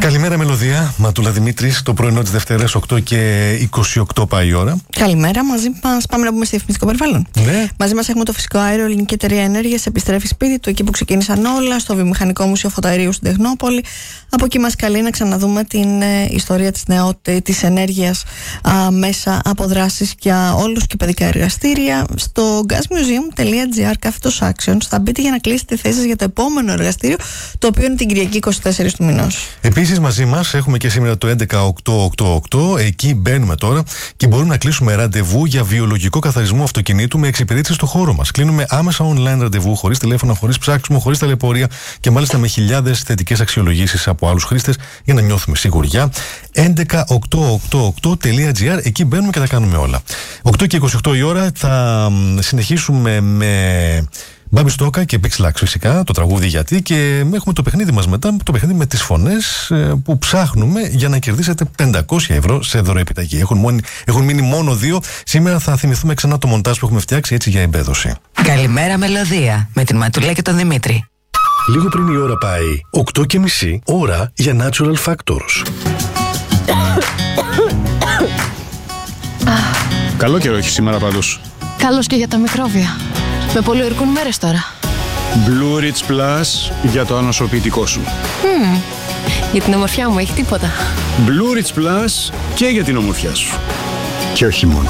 Καλημέρα, Μελωδία. Ματούλα Δημήτρης, το πρωινό της Δευτέρας, 8 και 28 πάει η ώρα. Καλημέρα, μαζί μας πάμε να μπούμε σε διαφημιστικό περιβάλλον. Ναι. Μαζί μας έχουμε το φυσικό αέριο, Ελληνική Εταιρεία Ενέργειας, επιστρέφει σπίτι του, εκεί που ξεκίνησαν όλα, στο Βιομηχανικό Μουσείο Φωταερίου στην Τεχνόπολη. Από εκεί μας καλεί να ξαναδούμε την ιστορία της ενέργειας μέσα από δράσεις για όλους και παιδικά εργαστήρια. Στο gasmuseum.gr/actions θα μπείτε για να κλείσετε θέσεις για το επόμενο εργαστήριο, το οποίο είναι την Κυριακή 24 του μηνός. Επίσης, μαζί μας έχουμε και σήμερα το 11888. Εκεί μπαίνουμε τώρα και μπορούμε να κλείσουμε ραντεβού για βιολογικό καθαρισμό αυτοκινήτου με εξυπηρέτηση στο χώρο μας. Κλείνουμε άμεσα online ραντεβού, χωρίς τηλέφωνο, χωρίς ψάξιμο, χωρίς ταλαιπωρία και μάλιστα με χιλιάδες θετικές αξιολογήσεις από άλλους χρήστες για να νιώθουμε σιγουριά. 11888.gr. Εκεί μπαίνουμε και τα κάνουμε όλα. 8 και 28 η ώρα θα συνεχίσουμε με Μπάμπη Στόκα και Pixelax, φυσικά, το τραγούδι γιατί, και έχουμε το παιχνίδι μας μετά, το παιχνίδι με τις φωνές που ψάχνουμε για να κερδίσετε 500 ευρώ σε δωροεπιταγή. Έχουν μείνει μόνο 2. Σήμερα θα θυμηθούμε ξανά το μοντάζ που έχουμε φτιάξει έτσι για εμπέδωση. Καλημέρα, Μελωδία, με την Ματουλά και τον Δημήτρη. Λίγο πριν η ώρα πάει 8:30, ώρα για Natural Factors. Καλό καιρό έχει σήμερα πάντως. Καλώς και για τα μικρόβια. Με πολυορκούν μέρες τώρα. Blue Rich Plus για το ανοσοποιητικό σου. Για την ομορφιά μου έχει τίποτα. Blue Rich Plus και για την ομορφιά σου. Και όχι μόνο.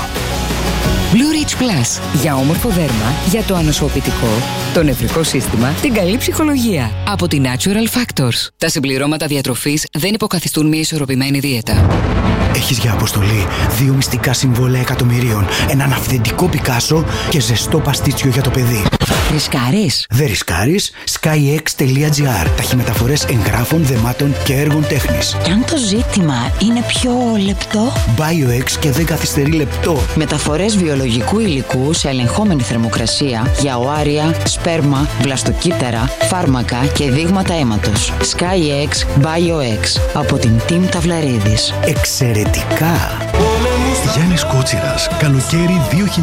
Blue Rich Plus για όμορφο δέρμα, για το ανοσοποιητικό, το νευρικό σύστημα, την καλή ψυχολογία. Από τη Natural Factors. Τα συμπληρώματα διατροφής δεν υποκαθιστούν μια ισορροπημένη δίαιτα. Έχεις για αποστολή 2 μυστικά συμβόλαια εκατομμυρίων, έναν αυθεντικό Πικάσο και ζεστό παστίτσιο για το παιδί. Ρισκάρεις? Δεν ρισκάρεις. skyx.gr. Ταχυμεταφορές εγγράφων, δεμάτων και έργων τέχνης. Και αν το ζήτημα είναι πιο λεπτό? BioX και δεν καθυστερεί λεπτό. Μεταφορές βιολογικού υλικού σε ελεγχόμενη θερμοκρασία για οάρια, σπέρμα, βλαστοκύτταρα, φάρμακα και δείγματα αίματος. SkyX BioX από την Team Ταυλαρίδης. Εξαιρετικά! Γιάννης Κότσιρας, καλοκαίρι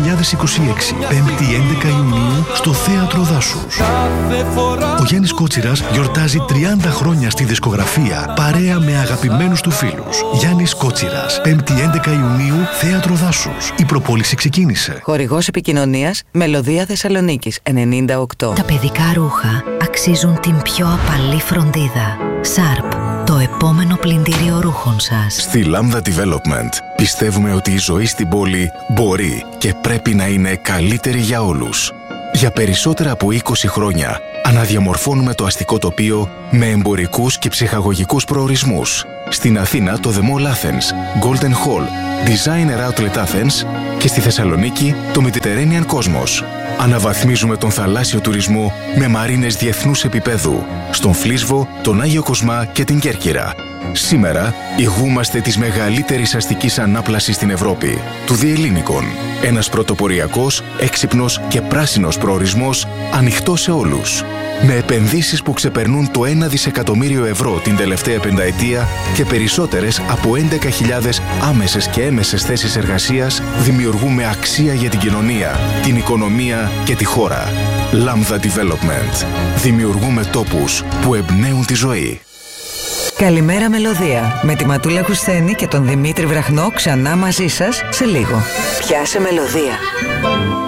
2026, 5η 11 Ιουνίου στο Θέατρο Δάσους. Ο Γιάννης Κότσιρας γιορτάζει 30 χρόνια στη δισκογραφία, παρέα με αγαπημένους του φίλους. Γιάννης Κότσιρας, 5η 11 Ιουνίου, Θέατρο Δάσους. Η προπόληση ξεκίνησε. Χορηγός επικοινωνίας, Μελωδία Θεσσαλονίκης 98. Τα παιδικά ρούχα αξίζουν την πιο απαλή φροντίδα. Sharp, το επόμενο πλυντήριο ρούχων σας. Στη Lambda Development πιστεύουμε ότι η ζωή στην πόλη μπορεί και πρέπει να είναι καλύτερη για όλους. Για περισσότερα από 20 χρόνια αναδιαμορφώνουμε το αστικό τοπίο με εμπορικούς και ψυχαγωγικούς προορισμούς. Στην Αθήνα το The Mall Athens, Golden Hall, Designer Outlet Athens και στη Θεσσαλονίκη το Mediterranean Cosmos. Αναβαθμίζουμε τον θαλάσσιο τουρισμό με μαρίνες διεθνούς επίπεδου στον Φλίσβο, τον Άγιο Κοσμά και την Κέρκυρα. Σήμερα ηγούμαστε της μεγαλύτερης αστικής ανάπλασης στην Ευρώπη, του Διελλήνικων. Ένας πρωτοποριακός, έξυπνος και πράσινος προορισμός ανοιχτός σε όλους. Με επενδύσεις που ξεπερνούν το 1 δισεκατομμύριο ευρώ την τελευταία πενταετία και περισσότερες από 11.000 άμεσες και έμεσες θέσεις εργασίας, δημιουργούμε αξία για την κοινωνία, την οικονομία και τη χώρα. Lambda Development. Δημιουργούμε τόπους που εμπνέουν τη ζωή. Καλημέρα, Μελωδία, με τη Ματούλα Χουσθένη και τον Δημήτρη Βραχνό ξανά μαζί σας σε λίγο. Πιάσε Μελωδία.